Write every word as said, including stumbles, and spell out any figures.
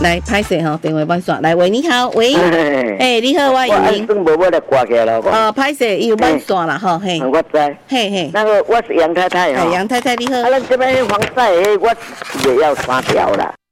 来，拍摄吼，电话满线。来，喂，你好，喂，哎，你好，我我莹。 算无要来挂起来了。 哦，拍摄有满线啦，吼，嘿。 我知。 嘿嘿。 那个我是杨太太哎，杨太太你好。 啊，咱这边防晒的，我也要三条啦。